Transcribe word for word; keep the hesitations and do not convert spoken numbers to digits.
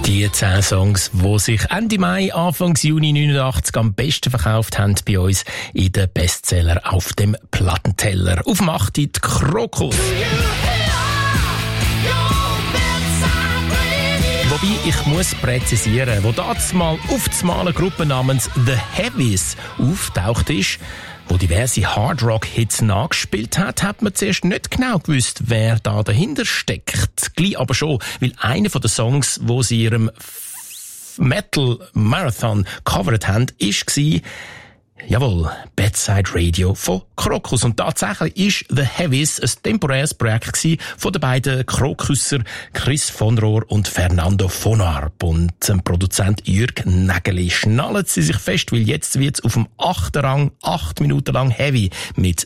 Die zehn Songs, die sich Ende Mai, Anfang Juni neunundachtzig am besten verkauft haben bei uns in den Bestseller auf dem Plattenteller. Auf dem acht die Krokus. Wobei, ich muss präzisieren, wo das mal auf die eine Gruppe namens The Heavies auftaucht ist, wo diverse Hard-Rock-Hits nachgespielt hat, hat man zuerst nicht genau gewusst, wer da dahinter steckt. Gleich aber schon, weil einer von den Songs, wo sie ihrem Metal Marathon covered haben, war, jawohl, Bedside Radio von Krokus. Und tatsächlich ist The Heavies ein temporäres Projekt gewesen von den beiden Krokusser Chris von Rohr und Fernando von Arp. Und dem Produzent Jürg Nägeli schnallen sie sich fest, weil jetzt wird's auf dem achten Rang acht Minuten lang heavy mit